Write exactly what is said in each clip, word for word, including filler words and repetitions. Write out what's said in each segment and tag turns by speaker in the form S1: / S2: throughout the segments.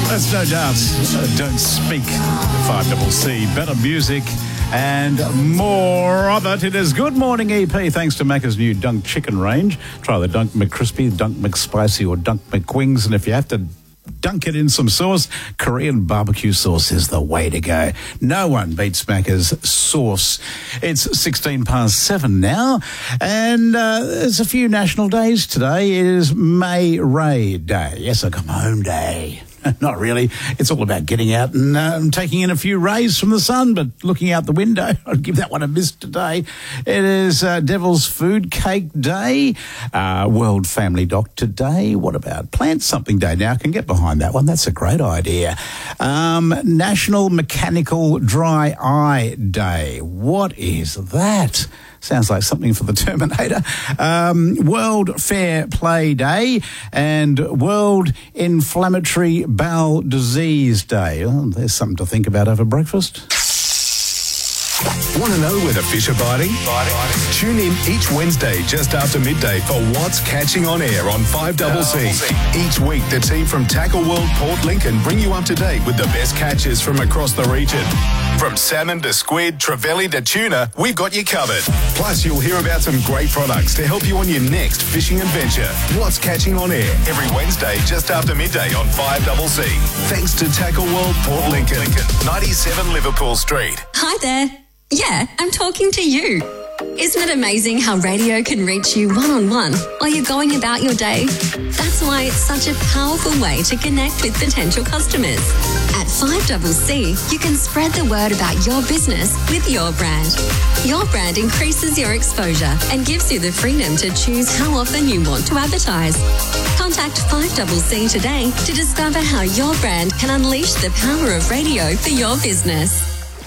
S1: That's no doubt. Uh, don't speak. five C C. Better music and more of it. It is Good Morning E P, thanks to Macca's new Dunk Chicken range. Try the Dunk McCrispy, Dunk McSpicy, or Dunk McWings, and if you have to dunk it in some sauce, Korean barbecue sauce is the way to go. No one beats Macca's sauce. It's sixteen past seven now, and uh, there's a few national days today. It is May Ray Day. Yes, I come home day. Not really. It's all about getting out and uh, taking in a few rays from the sun, but looking out the window, I'd give that one a miss today. It is uh, Devil's Food Cake Day, uh, World Family Doctor Day. What about Plant Something Day? Now, I can get behind that one. That's a great idea. Um, National Mechanical Dry Eye Day. What is that? Sounds like something for the Terminator. Um, World Fair Play Day and World Inflammatory Bowel Disease Day. Oh, there's something to think about over breakfast.
S2: Want to know where the fish are biting? biting? Tune in each Wednesday just after midday for What's Catching on Air on five C C. Each week, the team from Tackle World Port Lincoln bring you up to date with the best catches from across the region. From salmon to squid, trevally to tuna, we've got you covered. Plus, you'll hear about some great products to help you on your next fishing adventure. What's Catching on Air every Wednesday just after midday on five C C. Thanks to Tackle World Port Lincoln, ninety-seven Liverpool Street.
S3: Hi there. Yeah, I'm talking to you. Isn't it amazing how radio can reach you one-on-one while you're going about your day? That's why it's such a powerful way to connect with potential customers. At five C C, you can spread the word about your business with your brand. Your brand increases your exposure and gives you the freedom to choose how often you want to advertise. Contact five C C today to discover how your brand can unleash the power of radio for your business.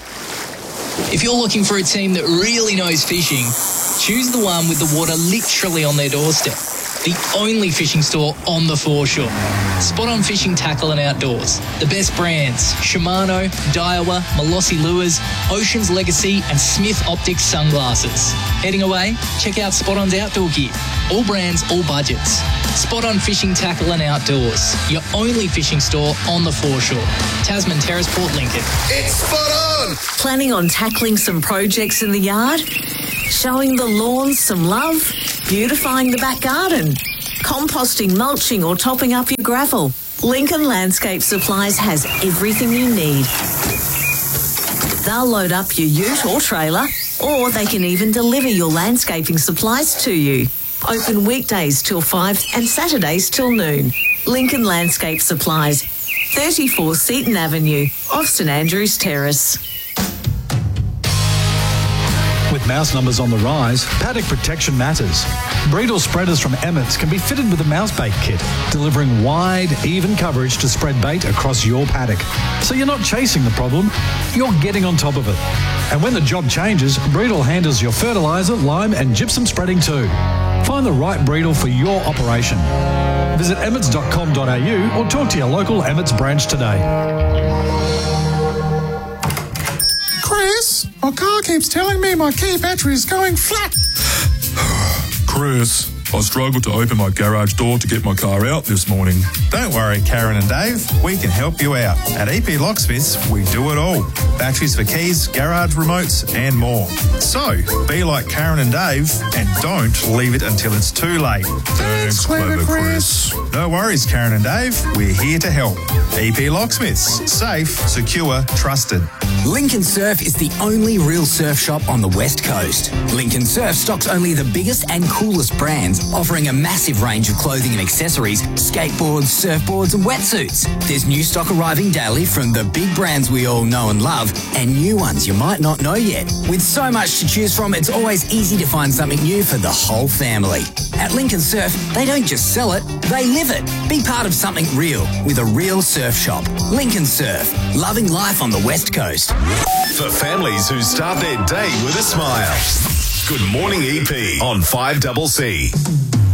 S4: If you're looking for a team that really knows fishing, choose the one with the water literally on their doorstep. The only fishing store on the foreshore. Spot On Fishing, Tackle and Outdoors. The best brands: Shimano, Daiwa, Molossi Lures, Ocean's Legacy and Smith Optics Sunglasses. Heading away? Check out Spot On's outdoor gear. All brands, all budgets. Spot On Fishing, Tackle and Outdoors. Your only fishing store on the foreshore. Tasman Terrace, Port Lincoln.
S2: It's Spot On!
S5: Planning on tackling some projects in the yard? Showing the lawns some love? Beautifying the back garden? Composting, mulching or topping up your gravel? Lincoln Landscape Supplies has everything you need. They'll load up your ute or trailer, or they can even deliver your landscaping supplies to you. Open weekdays till five and Saturdays till noon. Lincoln Landscape Supplies, thirty-four Seaton Avenue, off St Andrews Terrace.
S6: With mouse numbers on the rise, paddock protection matters. Breedle spreaders from Emmett's can be fitted with a mouse bait kit, delivering wide, even coverage to spread bait across your paddock. So you're not chasing the problem, you're getting on top of it. And when the job changes, Breedle handles your fertiliser, lime and gypsum spreading too. Find the right Breedle for your operation. Visit emmets dot com dot a u or talk to your local Emmett's branch today.
S7: Chris, my car keeps telling me my key battery is going flat.
S8: Chris, I struggled to open my garage door to get my car out this morning.
S9: Don't worry, Karen and Dave. We can help you out. At E P Locksmiths, we do it all. Batteries for keys, garage remotes, and more. So, be like Karen and Dave and don't leave it until it's too late.
S7: Thanks, clever Chris.
S9: No worries, Karen and Dave. We're here to help. E P Locksmiths. Safe, secure, trusted.
S10: Lincoln Surf is the only real surf shop on the West Coast. Lincoln Surf stocks only the biggest and coolest brands, offering a massive range of clothing and accessories, skateboards, surfboards and wetsuits. There's new stock arriving daily from the big brands we all know and love, and new ones you might not know yet. With so much to choose from, it's always easy to find something new for the whole family. At Lincoln Surf, they don't just sell it, they live it. Be part of something real with a real surf shop. Lincoln Surf, loving life on the West Coast.
S2: For families who start their day with a smile. Good Morning E P on five C C.